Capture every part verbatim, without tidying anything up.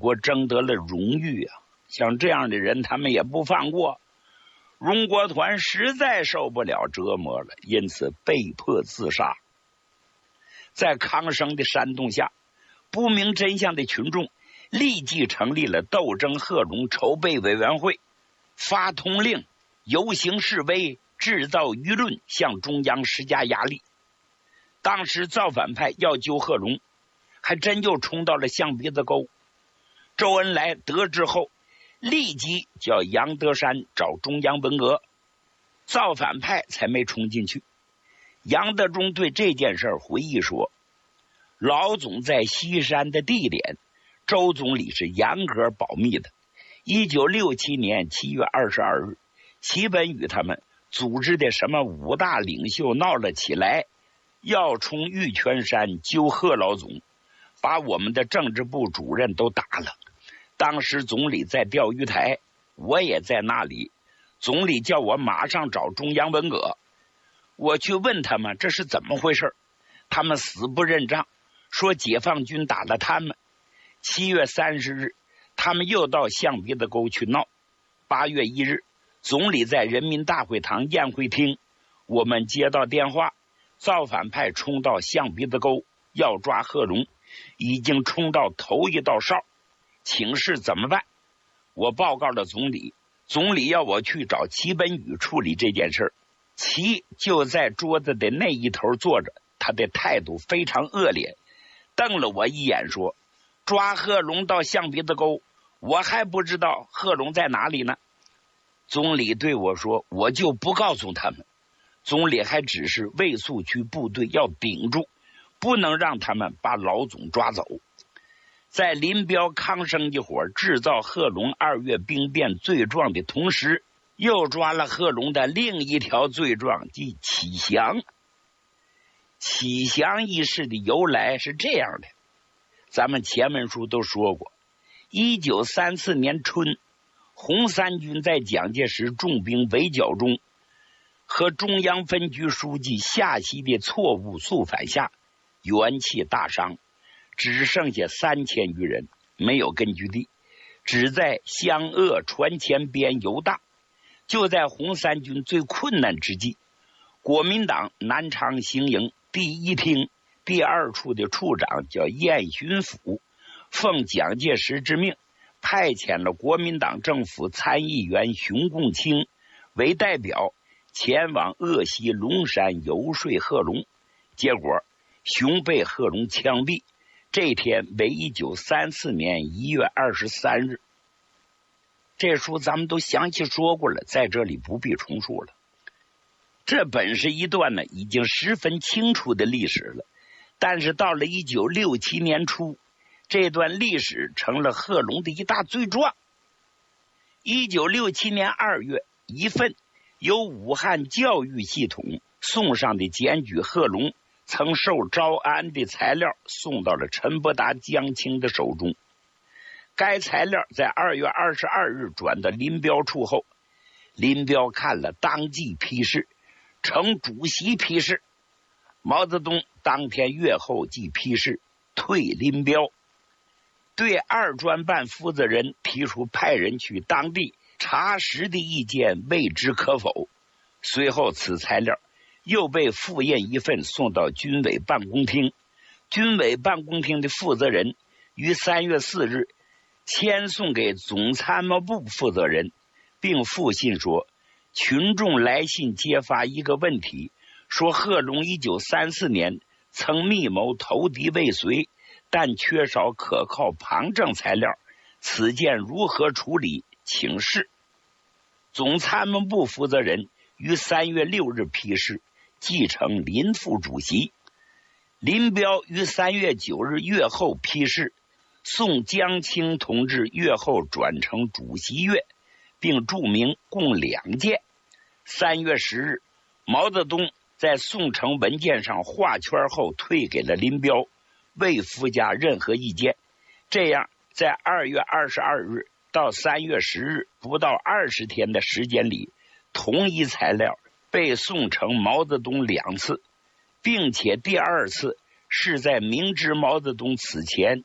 国争得了荣誉啊，像这样的人他们也不放过。荣国团实在受不了折磨了，因此被迫自杀。在康生的煽动下，不明真相的群众立即成立了斗争贺龙筹备委员会，发通令，游行示威，制造舆论，向中央施加压力。当时造反派要救贺龙，还真就冲到了象鼻子沟。周恩来得知后，立即叫杨德山找中央文革，造反派才没冲进去。杨德忠对这件事回忆说，老总在西山的地点，周总理是严格保密的。一九六七年七月二十二日，齐本禹他们组织的什么五大领袖闹了起来，要冲玉泉山救贺老总，把我们的政治部主任都打了。当时总理在钓鱼台，我也在那里。总理叫我马上找中央文革，我去问他们这是怎么回事，他们死不认账，说解放军打了他们。七月三十日，他们又到象鼻子沟去闹。八月一日，总理在人民大会堂宴会厅，我们接到电话，造反派冲到象鼻子沟要抓贺龙，已经冲到头一道哨，请示怎么办？我报告了总理，总理要我去找齐本禹处理这件事。齐就在桌子的那一头坐着，他的态度非常恶劣，瞪了我一眼说，抓贺龙到象鼻子沟，我还不知道贺龙在哪里呢。总理对我说，我就不告诉他们。总理还指示卫戍区部队要顶住，不能让他们把老总抓走。在林彪、康生一伙制造贺龙二月兵变罪状的同时，又抓了贺龙的另一条罪状，即启降。启降一事的由来是这样的，咱们前文书都说过，一九三四年春，红三军在蒋介石重兵围剿中，和中央分局书记夏曦的错误肃反下，元气大伤，只剩下三千余人，没有根据地，只在湘鄂船前边游荡。就在红三军最困难之际，国民党南昌行营第一厅第二处的处长叫燕巡抚，奉蒋介石之命，派遣了国民党政府参议员熊共清为代表，前往鄂西龙山游说贺龙。结果熊被贺龙枪毙，这天为一九三四年一月二十三日。这书咱们都详细说过了，在这里不必重述了。这本是一段呢已经十分清楚的历史了，但是到了一九六七年初，这段历史成了贺龙的一大罪状。一九六七年二月，一份由武汉教育系统送上的检举贺龙曾受招安的材料送到了陈伯达、江青的手中。该材料在二月二十二日转到林彪处后，林彪看了当即批示，呈主席批示。毛泽东当天阅后即批示退林彪，对二专办负责人提出派人去当地查实的意见未知可否。随后此材料又被复印一份送到军委办公厅，军委办公厅的负责人于三月四日签送给总参谋部负责人，并附信说，群众来信揭发一个问题，说贺龙一九三四年曾密谋投敌未遂，但缺少可靠旁证材料，此件如何处理，请示。总参谋部负责人于三月六日批示，继承林副主席。林彪于三月九日阅后批示，宋江青同志阅后转成主席阅，并注明共两件。三月十日，毛泽东在宋城文件上画圈后退给了林彪，未附加任何意见。这样在二月二十二日到三月十日不到二十天的时间里，同一材料被送成毛泽东两次，并且第二次是在明知毛泽东此前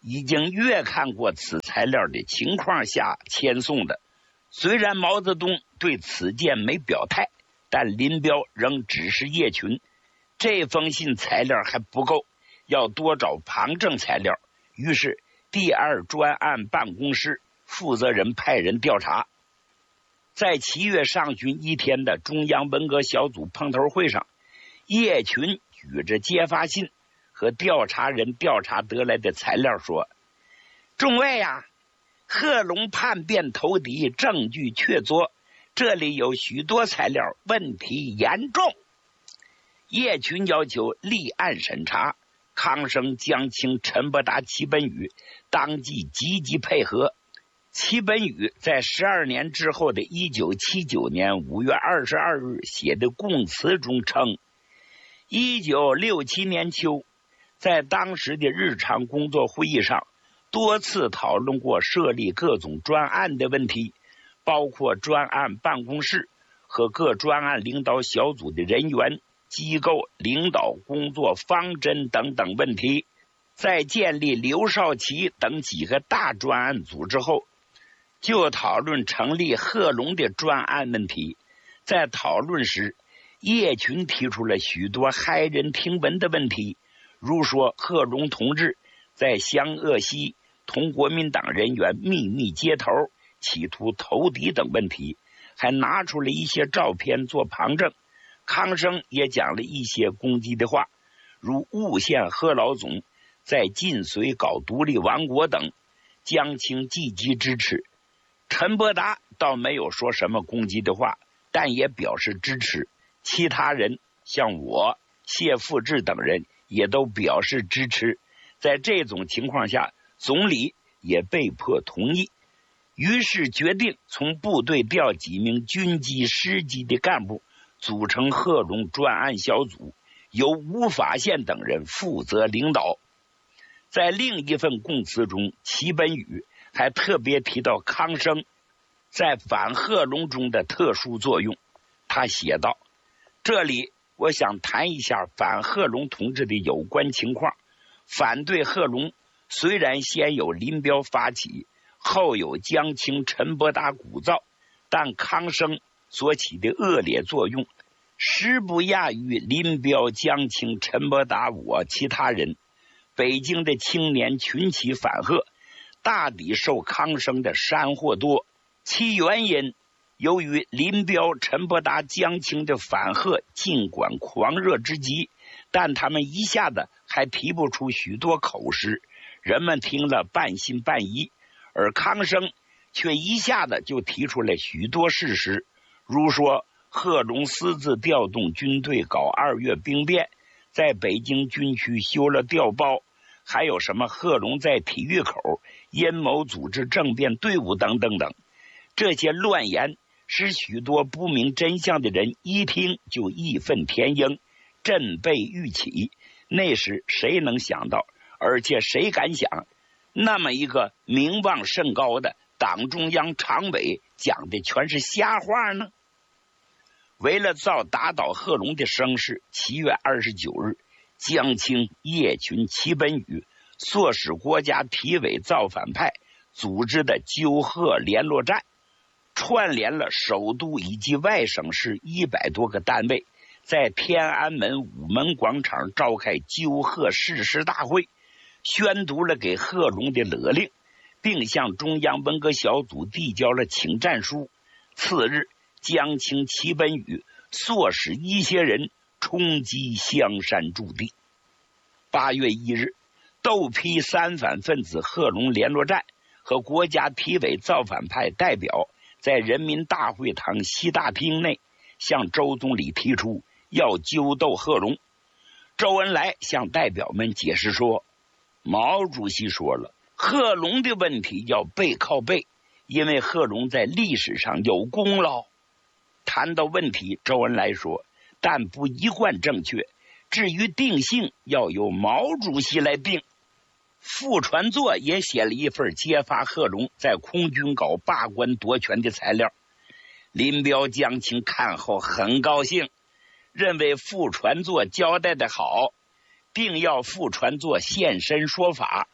已经阅看过此材料的情况下签送的。虽然毛泽东对此件没表态，但林彪仍指示叶群，这封信材料还不够，要多找旁证材料。于是第二专案办公室负责人派人调查。在七月上旬一天的中央文革小组碰头会上，叶群举着揭发信和调查人调查得来的材料说：众位呀，贺龙叛变投敌，证据确凿，这里有许多材料，问题严重。叶群要求立案审查，康生、江青、陈伯达、齐本禹当即积极配合。齐本禹在十二年之后的一九七九年五月二十二日写的供词中称，一九六七年秋，在当时的日常工作会议上多次讨论过设立各种专案的问题，包括专案办公室和各专案领导小组的人员、机构、领导、工作方针等等问题。在建立刘少奇等几个大专案组之后，就讨论成立贺龙的专案问题。在讨论时，叶群提出了许多骇人听闻的问题，如说贺龙同志在湘鄂西同国民党人员秘密接头，企图投敌等问题，还拿出了一些照片做旁证。康生也讲了一些攻击的话，如诬陷贺老总在晋绥搞独立王国等，江青积极支持。陈伯达倒没有说什么攻击的话，但也表示支持。其他人像我、谢富治等人也都表示支持。在这种情况下，总理也被迫同意，于是决定从部队调几名军机、师级的干部，组成贺龙专案小组，由吴法宪等人负责领导。在另一份供词中，齐本禹还特别提到康生在反贺龙中的特殊作用。他写道：这里我想谈一下反贺龙同志的有关情况。反对贺龙虽然先有林彪发起，后有江青、陈伯达鼓噪，但康生所起的恶劣作用实不亚于林彪、江青、陈伯达我其他人。北京的青年群起反贺，大抵受康生的煽惑多。其原因由于林彪、陈伯达、江青的反贺尽管狂热之极，但他们一下子还提不出许多口实，人们听了半信半疑，而康生却一下子就提出了许多事实，如说贺龙私自调动军队搞二月兵变，在北京军区修了调包，还有什么贺龙在体育口阴谋组织政变队伍等等等。这些乱言使许多不明真相的人一听就义愤填膺，振臂欲起。那时谁能想到，而且谁敢想，那么一个名望甚高的党中央常委讲的全是瞎话呢？为了造打倒贺龙的声势，七月二十九日，江青、叶群、齐本禹唆使国家体委造反派组织的纠贺联络战，串联了首都以及外省市一百多个单位，在天安门午门广场召开纠贺誓师大会，宣读了给贺龙的勒令，并向中央文革小组递交了请战书。次日，江青、齐本禹唆使一些人冲击香山驻地。八月一日，斗批三反分子贺龙联络战和国家体委造反派代表在人民大会堂西大厅内向周总理提出要揪斗贺龙。周恩来向代表们解释说，毛主席说了，贺龙的问题要背靠背，因为贺龙在历史上有功劳。谈到问题，周恩来说，但不一贯正确，至于定性要由毛主席来定。傅传作也写了一份揭发贺龙在空军搞罢官夺权的材料。林彪、江青看后很高兴，认为傅传作交代的好，并要傅传作现身说法。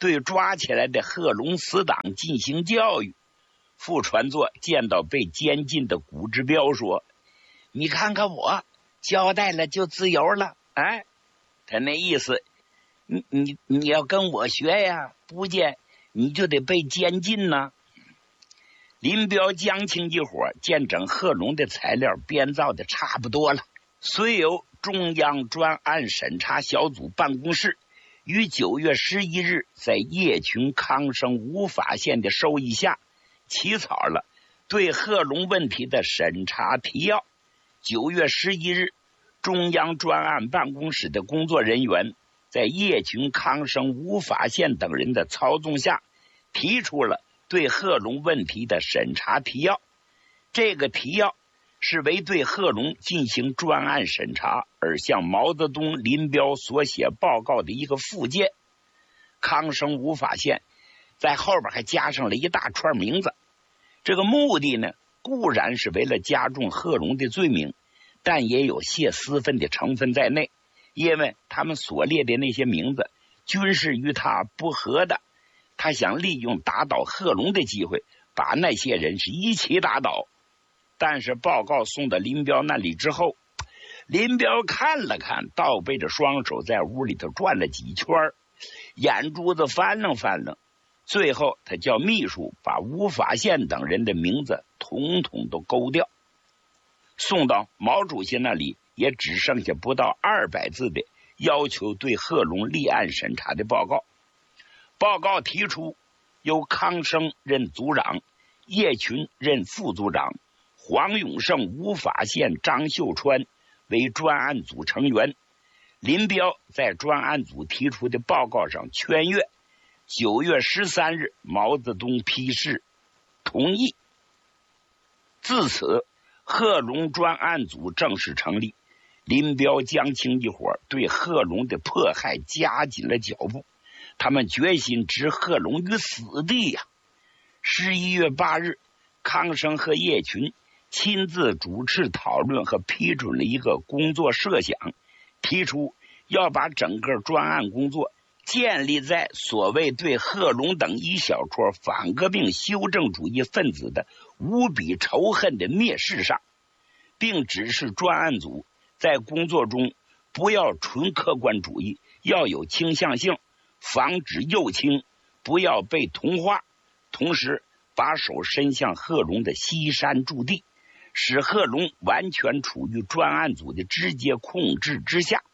对抓起来的贺龙死党进行教育。傅传作见到被监禁的古志彪说：“你看看我，交代了就自由了。”哎，他那意思，你你你要跟我学呀，不见你就得被监禁呢。林彪、江青一伙见整贺龙的材料编造的差不多了，遂由中央专案审查小组办公室于九月十一日在叶群、康生、吴法县的授意下起草了对贺龙问题的审查提要。九月十一日，中央专案办公室的工作人员在叶群、康生、吴法县等人的操纵下提出了对贺龙问题的审查提要。这个提要是为对贺龙进行专案审查而向毛泽东、林彪所写报告的一个附件。康生、吴法县在后边还加上了一大串名字。这个目的呢，固然是为了加重贺龙的罪名，但也有泄私愤的成分在内，因为他们所列的那些名字均是与他不合的。他想利用打倒贺龙的机会，把那些人是一起打倒。但是报告送到林彪那里之后，林彪看了看，倒背着双手在屋里头转了几圈，眼珠子翻楞翻楞，最后他叫秘书把吴法县等人的名字统统都勾掉。送到毛主席那里也只剩下不到二百字的要求对贺龙立案审查的报告。报告提出由康生任组长，叶群任副组长，黄永胜、吴法县、张秀川为专案组成员。林彪在专案组提出的报告上圈阅。九月十三日，毛泽东批示同意。自此，贺龙专案组正式成立。林彪、江青一伙对贺龙的迫害加紧了脚步，他们决心置贺龙于死地呀。十一月八日，康生和叶群亲自主持讨论和批准了一个工作设想，提出要把整个专案工作建立在所谓对贺龙等一小撮反革命修正主义分子的无比仇恨的蔑视上，并指示专案组在工作中不要纯客观主义，要有倾向性，防止右倾，不要被同化，同时把手伸向贺龙的西山驻地，使贺龙完全处于专案组的直接控制之下。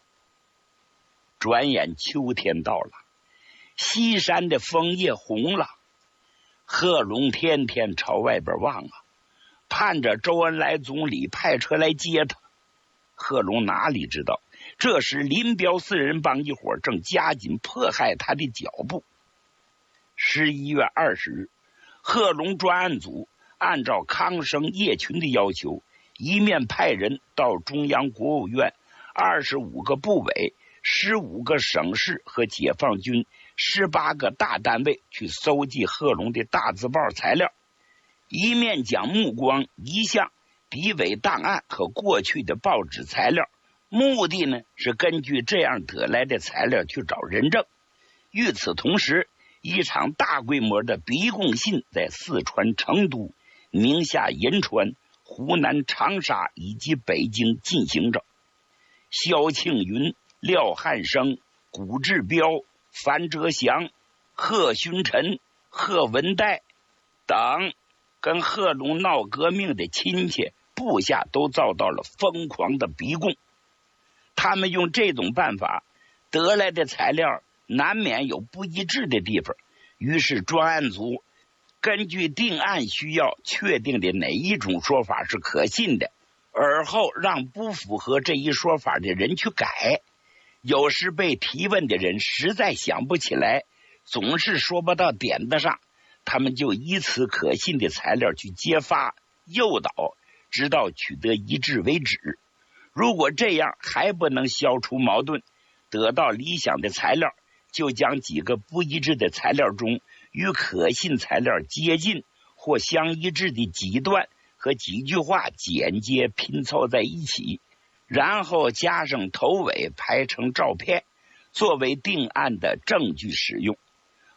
转眼秋天到了，西山的枫叶红了，贺龙天天朝外边望啊，盼着周恩来总理派车来接他。贺龙哪里知道，这时林彪四人帮一伙正加紧迫害他的脚步。十一月二十日，贺龙专案组按照康生、叶群的要求，一面派人到中央国务院二十五个部委、十五个省市和解放军十八个大单位去搜集贺龙的大字报材料，一面将目光移向敌伪档案和过去的报纸材料，目的呢是根据这样得来的材料去找人证。与此同时，一场大规模的逼供信在四川成都、宁夏银川、湖南长沙以及北京进行着。萧庆云、廖汉生、古志彪、樊哲祥、贺勋臣、贺文代等跟贺龙闹革命的亲戚部下都遭到了疯狂的逼供。他们用这种办法得来的材料难免有不一致的地方，于是专案组根据定案需要确定的哪一种说法是可信的，而后让不符合这一说法的人去改。有时被提问的人实在想不起来，总是说不到点子上，他们就以此可信的材料去揭发、诱导，直到取得一致为止。如果这样还不能消除矛盾，得到理想的材料，就将几个不一致的材料中与可信材料接近或相一致的几段和几句话简洁拼凑在一起，然后加上头尾排成照片，作为定案的证据使用。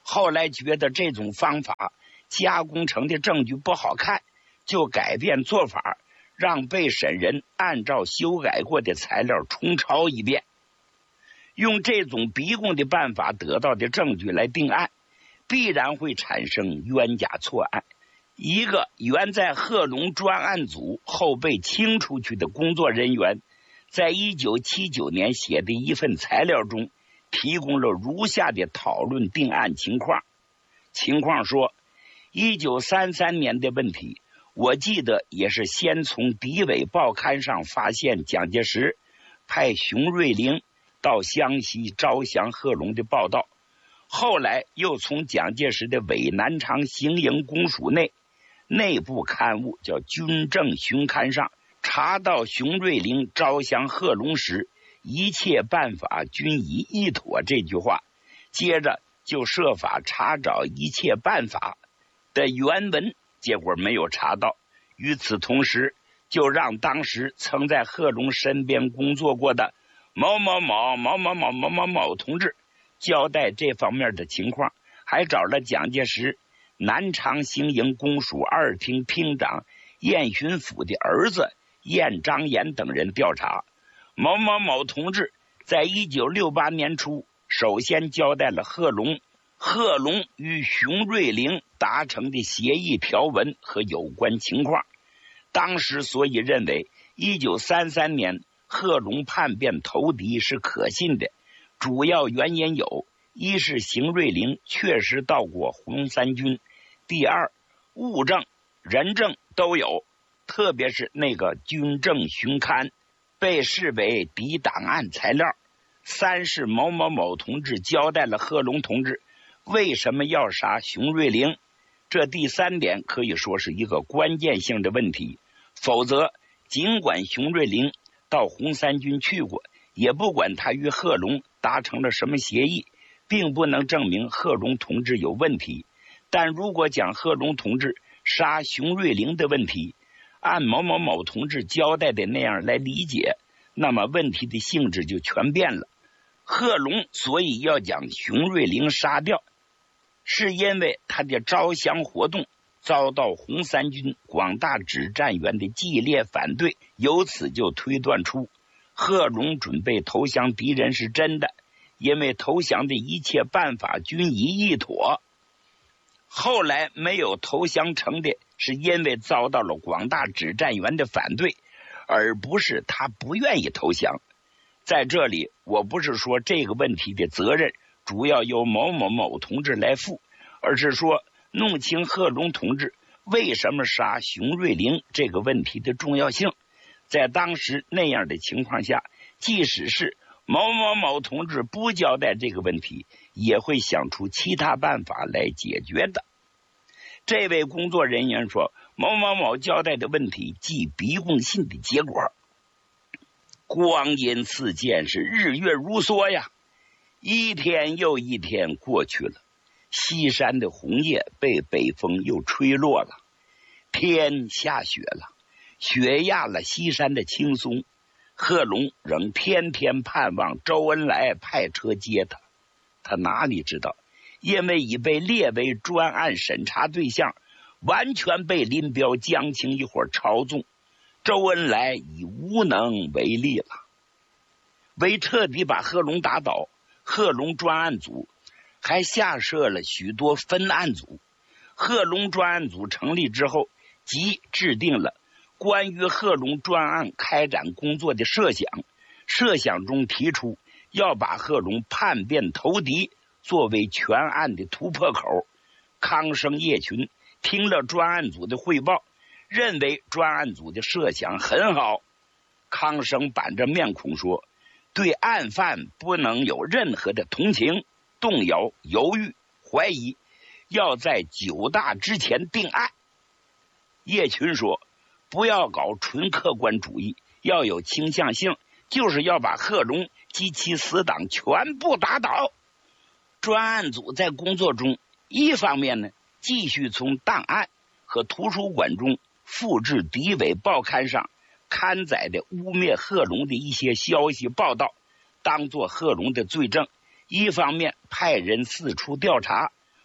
后来觉得这种方法加工成的证据不好看，就改变做法，让被审人按照修改过的材料重抄一遍，用这种逼供的办法得到的证据来定案，必然会产生冤假错案。一个原在贺龙专案组后被清出去的工作人员，在一九七九年写的一份材料中提供了如下的讨论定案情况。情况说，一九三三年的问题，我记得也是先从敌伪报刊上发现蒋介石派熊瑞龄到湘西招降贺龙的报道，后来又从蒋介石的伪南昌行营公署内内部刊物叫《军政巡刊》上查到熊瑞龄招降贺龙时一切办法均已议妥这句话，接着就设法查找一切办法的原文，结果没有查到。与此同时，就让当时曾在贺龙身边工作过的某某某某某某某某某同志交代这方面的情况，还找了蒋介石南昌行营公署二厅厅长燕巡抚的儿子燕章炎等人调查。某某某同志在一九六八年初首先交代了贺龙贺龙与熊瑞龄达成的协议条文和有关情况。当时所以认为一九三三年贺龙叛变投敌是可信的，主要原因有：一是熊瑞龄确实到过红三军，第二，物证人证都有，特别是那个军政巡刊被视为敌档案材料。三是某某某同志交代了贺龙同志为什么要杀熊瑞龄，这第三点可以说是一个关键性的问题。否则尽管熊瑞龄到红三军去过，也不管他与贺龙达成了什么协议，并不能证明贺龙同志有问题。但如果讲贺龙同志杀熊瑞龄的问题按某某某同志交代的那样来理解，那么问题的性质就全变了。贺龙所以要将熊瑞龄杀掉，是因为他的招降活动遭到红三军广大指战员的激烈反对，由此就推断出贺龙准备投降敌人是真的，因为投降的一切办法均已议妥。后来没有投降成的是因为遭到了广大指战员的反对，而不是他不愿意投降。在这里我不是说这个问题的责任主要由某某某同志来负，而是说弄清贺龙同志为什么杀熊瑞龄这个问题的重要性。在当时那样的情况下，即使是某某某同志不交代这个问题，也会想出其他办法来解决的。这位工作人员说，某某某交代的问题即逼供信的结果。光阴似箭，是日月如梭呀，一天又一天过去了，西山的红叶被北风又吹落了，天下雪了，雪压了西山的青松。贺龙仍天天盼望周恩来派车接他，他哪里知道，因为已被列为专案审查对象，完全被林彪、江青一伙操纵，周恩来已无能为力了。为彻底把贺龙打倒，贺龙专案组还下设了许多分案组。贺龙专案组成立之后，即制定了关于贺龙专案开展工作的设想，设想中提出要把贺龙叛变投敌作为全案的突破口。康生、叶群听了专案组的汇报，认为专案组的设想很好。康生板着面孔说，对案犯不能有任何的同情、动摇、犹豫、怀疑，要在九大之前定案。叶群说，不要搞纯客观主义，要有倾向性，就是要把贺龙及其死党全部打倒。专案组在工作中，一方面呢，继续从档案和图书馆中复制敌伪报刊上刊载的污蔑贺龙的一些消息报道，当作贺龙的罪证；一方面派人四处调查，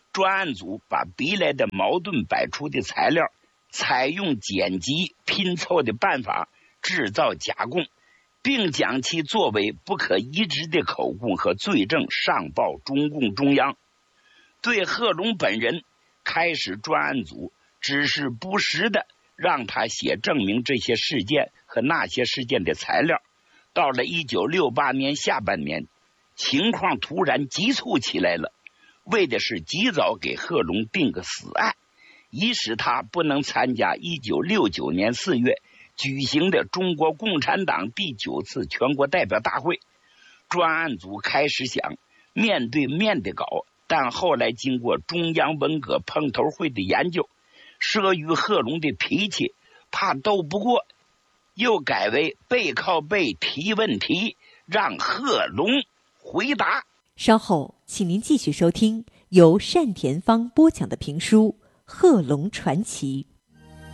专案组把逼来的矛盾百出的材料，采用剪辑拼凑的办法制造假供，并将其作为不可移植的口供和罪证上报中共中央。对贺龙本人，开始专案组只是不时的让他写证明这些事件和那些事件的材料。到了一九六八年下半年，情况突然急促起来了，为的是及早给贺龙定个死案，以使他不能参加一九六九年四月举行的中国共产党第九次全国代表大会。专案组开始想面对面的搞，但后来经过中央文革碰头会的研究，慑于贺龙的脾气，怕斗不过，又改为背靠背提问题，让贺龙回答。 稍后请您继续收听由单田芳播讲的评书《贺龙传奇》。